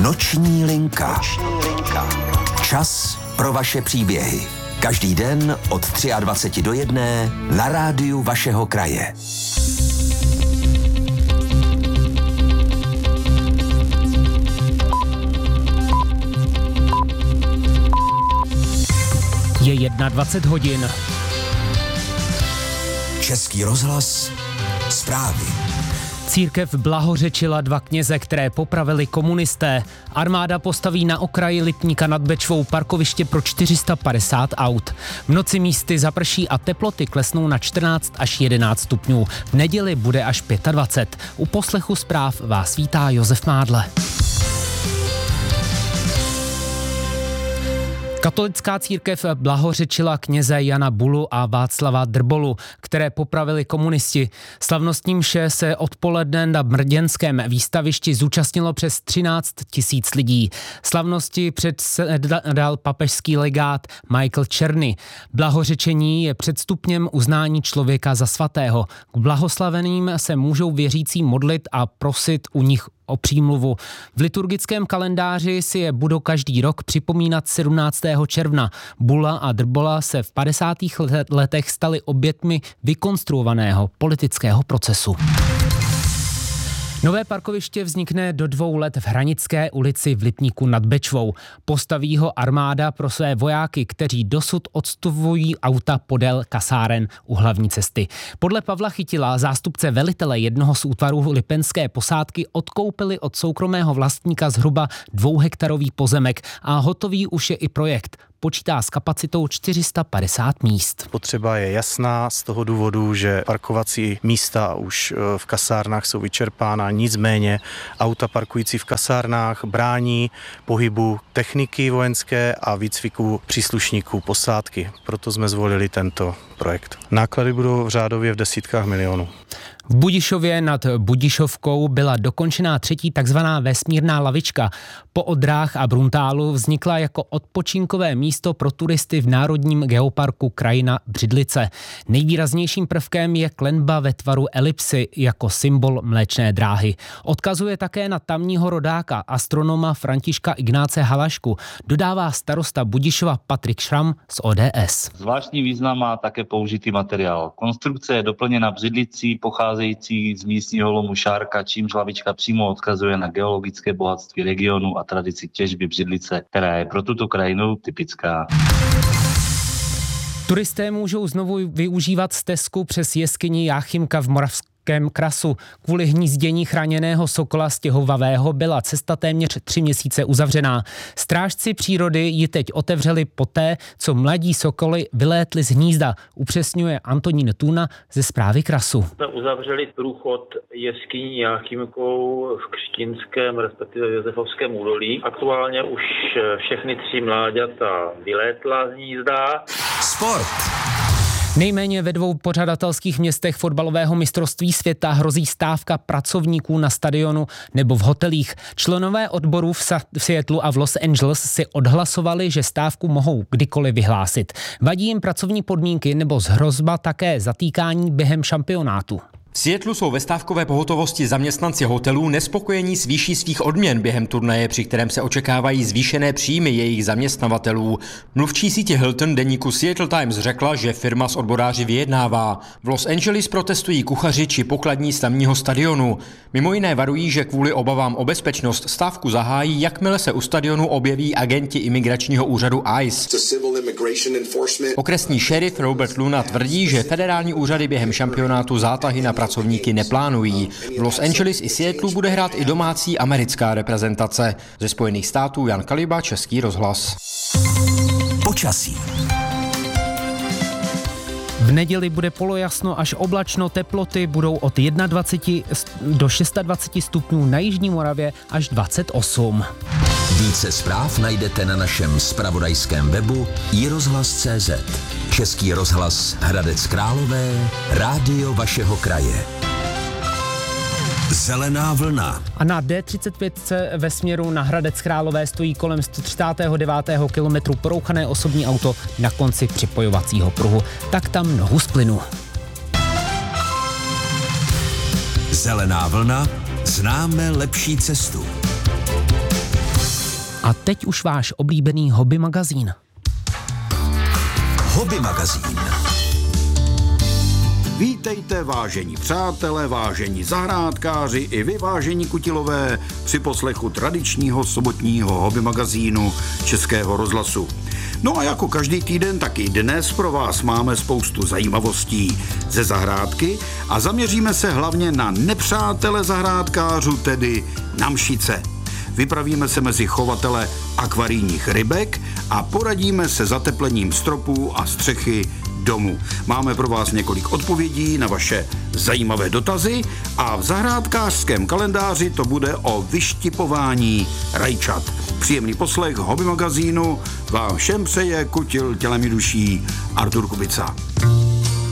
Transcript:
Noční linka. Čas pro vaše příběhy. Každý den od 23 do 1 na rádiu vašeho kraje. Je 21 hodin. Český rozhlas, zprávy. Církev blahořečila 2 kněze, které popravili komunisté. Armáda postaví na okraji Lipníka nad Bečvou parkoviště pro 450 aut. V noci místy zaprší a teploty klesnou na 14 až 11 stupňů. V neděli bude až 25. U poslechu zpráv vás vítá Josef Mádle. Katolická církev blahořečila kněze Jana Bulu a Václava Drbolu, které popravili komunisti. Slavnostní mše se odpoledne na brněnském výstavišti zúčastnilo přes 13 000 lidí. Slavnosti předsedal papežský legát Michael Czerny. Blahořečení je předstupněm uznání člověka za svatého. K blahoslaveným se můžou věřící modlit a prosit u nich o přímluvu. V liturgickém kalendáři si je budou každý rok připomínat 17. června. Bula a Drbola se v 50. letech stali oběťmi vykonstruovaného politického procesu. Nové parkoviště vznikne do 2 let v Hranické ulici v Lipníku nad Bečvou. Postaví ho armáda pro své vojáky, kteří dosud odstupují auta podél kasáren u hlavní cesty. Podle Pavla Chytila, zástupce velitele jednoho z útvarů lipenské posádky, odkoupili od soukromého vlastníka zhruba 2hektarový pozemek a hotový už je i projekt. Počítá s kapacitou 450 míst. Potřeba je jasná z toho důvodu, že parkovací místa už v kasárnách jsou vyčerpána, nicméně auta parkující v kasárnách brání pohybu techniky vojenské a výcviku příslušníků posádky. Proto jsme zvolili tento projekt. Náklady budou řádově v desítkách milionů. V Budišově nad Budišovkou byla dokončená 3. takzvaná vesmírná lavička. Po Odrách a Bruntálu vznikla jako odpočinkové místo pro turisty v Národním geoparku Krajina Břidlice. Nejvýraznějším prvkem je klenba ve tvaru elipsy jako symbol Mléčné dráhy. Odkazuje také na tamního rodáka, astronoma Františka Ignáce Halašku, dodává starosta Budišova Patrik Šram z ODS. Zvláštní význam má také použitý materiál. Konstrukce je doplněna břidlicí pocházející z místního lomu Šárka, čímž lavička přímo odkazuje na geologické bohatství regionu a tradici těžby břidlice, která je pro tuto krajinu typická. Turisté můžou znovu využívat stezku přes jeskyni Jáchymka v Moravském Krasu. Kvůli hnízdění chráněného sokola stěhovavého byla cesta téměř 3 měsíce uzavřená. Strážci přírody ji teď otevřeli poté, co mladí sokoly vylétli z hnízda, upřesňuje Antonín Tůna ze Správy Krasu. Jsme uzavřeli průchod jeskyní Jáchymkou v Křtínském, respektive Josefovském údolí. Aktuálně už všechny 3 mláďata vylétla z hnízda. Sport. Nejméně ve 2 pořadatelských městech fotbalového mistrovství světa hrozí stávka pracovníků na stadionu nebo v hotelích. Členové odborů v Seattlu a v Los Angeles si odhlasovali, že stávku mohou kdykoliv vyhlásit. Vadí jim pracovní podmínky nebo hrozba také zatýkání během šampionátu. V Seattlu jsou ve stávkové pohotovosti zaměstnanci hotelů nespokojení s výší svých odměn během turnaje, při kterém se očekávají zvýšené příjmy jejich zaměstnavatelů. Mluvčí sítě Hilton deníku Seattle Times řekla, že firma s odboráři vyjednává. V Los Angeles protestují kuchaři či pokladní z tamního stadionu. Mimo jiné varují, že kvůli obavám o bezpečnost stávku zahájí, jakmile se u stadionu objeví agenti imigračního úřadu ICE. Okresní šerif Robert Luna tvrdí, že federální úřady během šampionátu zátahy na pracovníky neplánují. V Los Angeles i Seattlu bude hrát i domácí americká reprezentace. Ze Spojených států Jan Kaliba, Český rozhlas. Počasí. V neděli bude polojasno až oblačno, teploty budou od 21 do 26 stupňů, na jižní Moravě až 28. Více zpráv najdete na našem zpravodajském webu iRozhlas.cz. Český rozhlas Hradec Králové, rádio vašeho kraje. Zelená vlna. A na D35 ve směru na Hradec Králové stojí kolem 139. kilometru porouchané osobní auto na konci připojovacího pruhu. Tak tam nohu z plynu. Zelená vlna. Známe lepší cestu. A teď už váš oblíbený hobby magazín. Hobby magazín. Vítejte, vážení přátelé, vážení zahrádkáři i vy, vážení kutilové, při poslechu tradičního sobotního hobby magazínu Českého rozhlasu. No a jako každý týden, tak i dnes pro vás máme spoustu zajímavostí ze zahrádky a zaměříme se hlavně na nepřátele zahrádkářů, tedy na mšice. Vypravíme se mezi chovatele akvarijních rybek a poradíme se zateplením stropů a střechy domu. Máme pro vás několik odpovědí na vaše zajímavé dotazy a v zahrádkářském kalendáři to bude o vyštipování rajčat. Příjemný poslech hobby magazínu vám všem přeje kutil tělem i duší Artur Kubica.